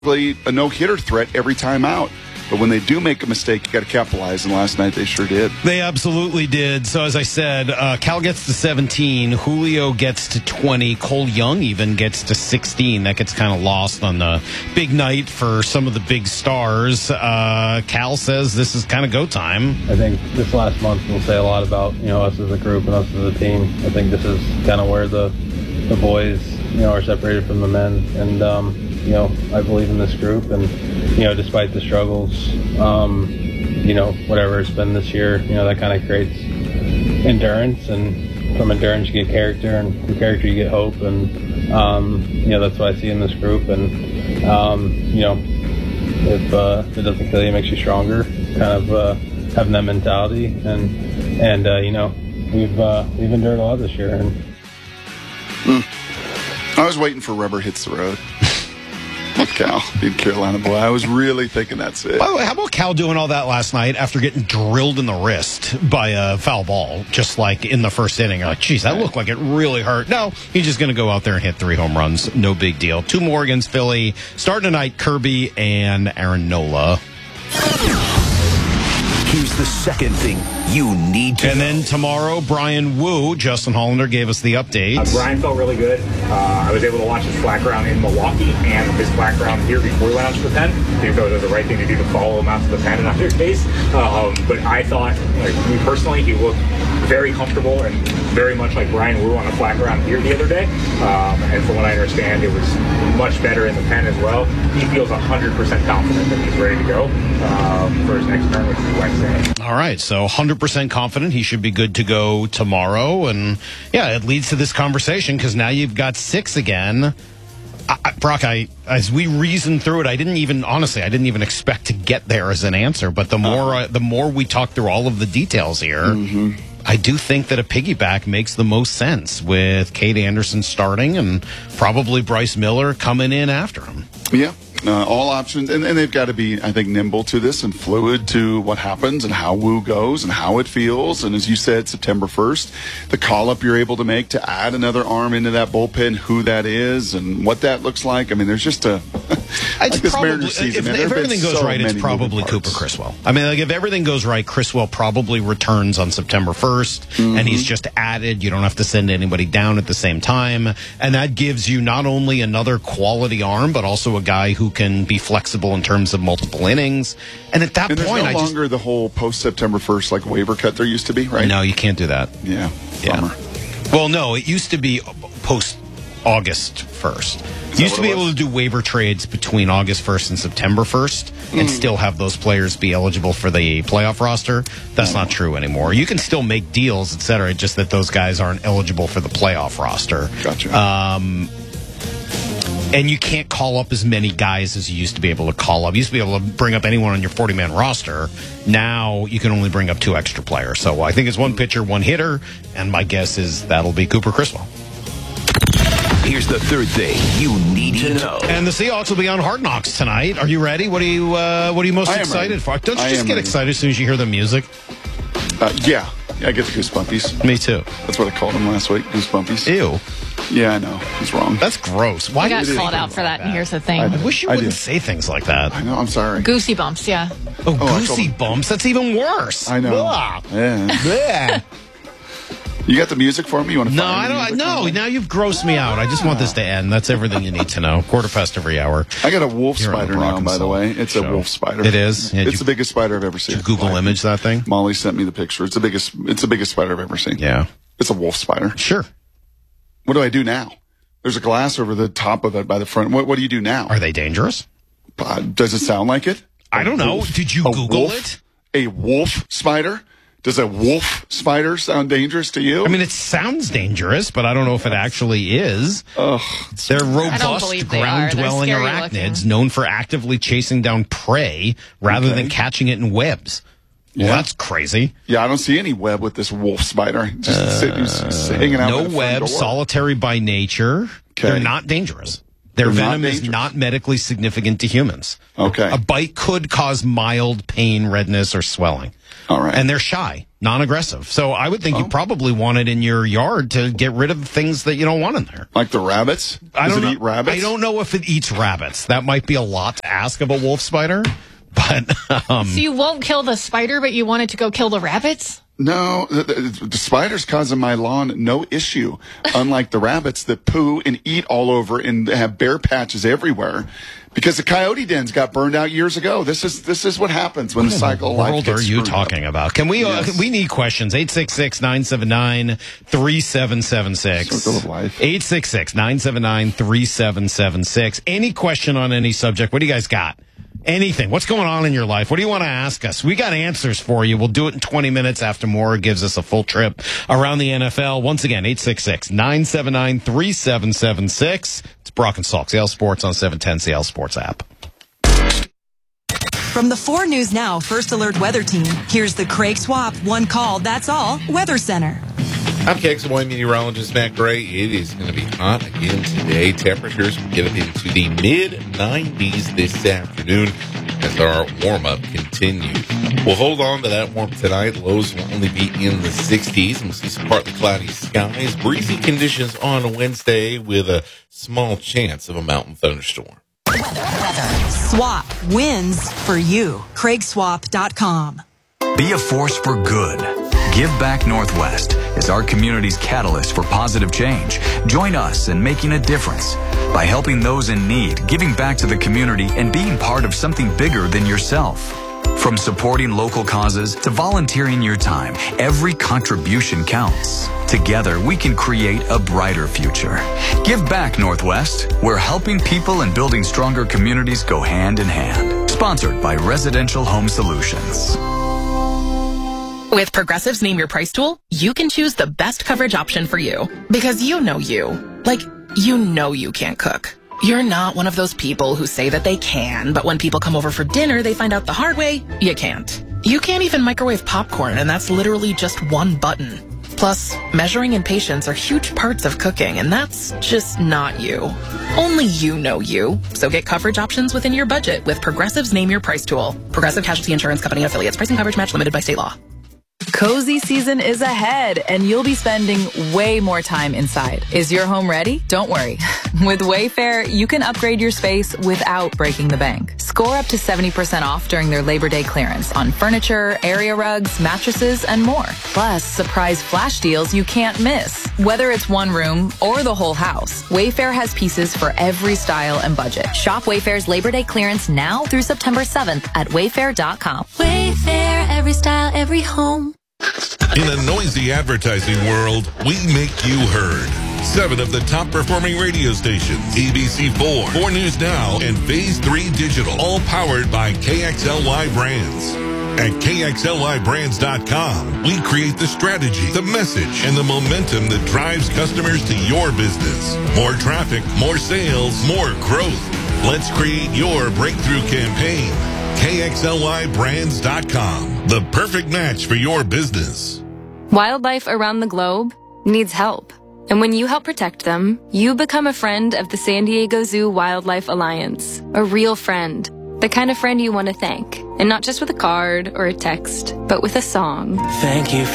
a no-hitter threat every time out. But when they do make a mistake, you got to capitalize, and last night they sure did. They absolutely did. So as I said, Cal gets to 17, Julio gets to 20, Cole Young even gets to 16. That gets kind of lost on the big night for some of the big stars. Cal says this is kind of go time. I think this last month will say a lot about us as a group and us as a team. I think this is kind of where the boys are separated from the men, and I believe in this group, and despite the struggles, whatever it's been this year, that kind of creates endurance, and from endurance you get character, and from character you get hope, and that's what I see in this group. And if it doesn't kill you, it makes you stronger. Kind of having that mentality, and we've endured a lot this year. And I was waiting for rubber hits the road. Cal, being Carolina boy. I was really thinking that's it. By the way, how about Cal doing all that last night after getting drilled in the wrist by a foul ball, just like in the first inning? You're like, geez, that looked like it really hurt. No, he's just going to go out there and hit 3 home runs. No big deal. 2 more against Philly. Starting tonight, Kirby and Aaron Nola. Here's the second thing you need to know. And then tomorrow, Brian Wu, Justin Hollander gave us the update. Brian felt really good. I was able to watch his flat ground in Milwaukee and his flat ground here before he went out to the pen. I think it was the right thing to do to follow him out to the pen in either case. But I thought, me personally, he looked very comfortable and very much like Brian Wu on the flat ground here the other day. And from what I understand, it was much better in the pen as well. He feels 100% confident that he's ready to go for his next turn, which is Wednesday. All right, so 100% confident he should be good to go tomorrow. And, yeah, it leads to this conversation because now you've got 6 again. Brock, as we reasoned through it, I didn't even expect to get there as an answer. But the more we talk through all of the details here, I do think that a piggyback makes the most sense with Cade Anderson starting and probably Bryce Miller coming in after him. Yeah. All options, and they've got to be, I think, nimble to this and fluid to what happens and how Wu goes and how it feels. And as you said, September 1st, the call-up you're able to make to add another arm into that bullpen, who that is and what that looks like. I mean, there's just a... This Mariners season, if everything goes right, it's probably Cooper Criswell. I mean, if everything goes right, Criswell probably returns on September 1st, and he's just added. You don't have to send anybody down at the same time. And that gives you not only another quality arm, but also a guy who can be flexible in terms of multiple innings. And at that point, there's no longer the whole post-September 1st like waiver cut there used to be, right? No, you can't do that. Yeah, bummer. Well, no, it used to be post-August 1st. You used to be able to do waiver trades between August 1st and September 1st and still have those players be eligible for the playoff roster. That's not true anymore. You can still make deals, et cetera, just that those guys aren't eligible for the playoff roster. Gotcha. And you can't call up as many guys as you used to be able to call up. You used to be able to bring up anyone on your 40-man roster. Now you can only bring up 2 extra players. So I think it's 1 pitcher, 1 hitter, and my guess is that'll be Cooper Criswell. Here's the third thing you need to know. And the Seahawks will be on Hard Knocks tonight. Are you ready? What are you most excited for? Don't you just get excited as soon as you hear the music? Yeah, I get the goosebumpies. Me too. That's what I called them last week, goosebumpies. Ew. Yeah, I know. It's wrong. That's gross. Why I got called out for that, and here's the thing. I wish you wouldn't say things like that. I know, I'm sorry. Goosey bumps, yeah. Oh, goosey bumps? That's even worse. I know. Yeah. You got the music for me? You want to? No, I don't. No, now you've grossed me out. I just want this to end. That's everything you need to know. 1/4 every hour. I got a wolf spider now, by the way. It's a wolf spider. It is. It's the biggest spider I've ever seen. Did you Google image that thing? Molly sent me the picture. It's the biggest spider I've ever seen. Yeah. It's a wolf spider. Sure. What do I do now? There's a glass over the top of it by the front. What do you do now? Are they dangerous? Does it sound like it? I don't know. Did you Google it? A wolf spider? Does a wolf spider sound dangerous to you? I mean, it sounds dangerous, but I don't know if it actually is. Ugh. They're robust, ground-dwelling arachnids known for actively chasing down prey rather than catching it in webs. Well, that's crazy. Yeah, I don't see any web with this wolf spider. Just hanging out. No web, solitary by nature. Okay. They're not dangerous. Their They're venom not is dangerous. not medically significant to humans. Okay. A bite could cause mild pain, redness, or swelling. All right. And they're shy, non-aggressive. So I would think you probably want it in your yard to get rid of things that you don't want in there. Like the rabbits? Does it eat rabbits? I don't know if it eats rabbits. That might be a lot to ask of a wolf spider. But So you won't kill the spider, but you wanted to go kill the rabbits? No, the spiders causing my lawn no issue. Unlike the rabbits that poo and eat all over and have bare patches everywhere, because the coyote dens got burned out years ago. This is what happens when the cycle of life world gets are you screwed up. talking about? Can we? Yes. We need questions. 866-979-3776. Circle of life. 866-979-3776. Any question on any subject? What do you guys got? Anything. What's going on in your life? What do you want to ask us? We got answers for you. We'll do it in 20 minutes after Maura gives us a full trip around the NFL. Once again, 866-979-3776. It's Brock and Salk, CL Sports on 710 CL Sports app. From the 4 News Now First Alert Weather Team, here's the Craig Swap One Call, That's All Weather Center. I'm KXLY meteorologist Matt Gray. It is going to be hot again today. Temperatures will get up into the mid-90s this afternoon as our warm-up continues. We'll hold on to that warmth tonight. Lows will only be in the 60s. And we'll see some partly cloudy skies. Breezy conditions on Wednesday with a small chance of a mountain thunderstorm. Swap wins for you. CraigSwap.com. Be a force for good. Give Back Northwest is our community's catalyst for positive change. Join us in making a difference by helping those in need, giving back to the community, and being part of something bigger than yourself. From supporting local causes to volunteering your time, every contribution counts. Together, we can create a brighter future. Give Back Northwest, where helping people and building stronger communities go hand in hand. Sponsored by Residential Home Solutions. With Progressive's Name Your Price tool, you can choose the best coverage option for you. Because you know you. Like, you know you can't cook. You're not one of those people who say that they can, but when people come over for dinner, they find out the hard way, you can't. You can't even microwave popcorn, and that's literally just one button. Plus, measuring and patience are huge parts of cooking, and that's just not you. Only you know you. So get coverage options within your budget with Progressive's Name Your Price tool. Progressive Casualty Insurance Company affiliates. Pricing coverage match limited by state law. Cozy season is ahead, and you'll be spending way more time inside. Is your home ready? Don't worry. With Wayfair, you can upgrade your space without breaking the bank. Score up to 70% off during their Labor Day clearance on furniture, area rugs, mattresses, and more. Plus, surprise flash deals you can't miss. Whether it's one room or the whole house, Wayfair has pieces for every style and budget. Shop Wayfair's Labor Day clearance now through September 7th at wayfair.com. Wayfair, every style, every home. In a noisy advertising world, we make you heard. 7 of the top performing radio stations, ABC4, 4 News Now, and Phase 3 Digital, all powered by KXLY Brands. At KXLYBrands.com, we create the strategy, the message, and the momentum that drives customers to your business. More traffic, more sales, more growth. Let's create your breakthrough campaign. KXLYBrands.com, the perfect match for your business. Wildlife around the globe needs help. And when you help protect them, you become a friend of the San Diego Zoo Wildlife Alliance. A real friend. The kind of friend you want to thank. And not just with a card or a text, but with a song. Thank you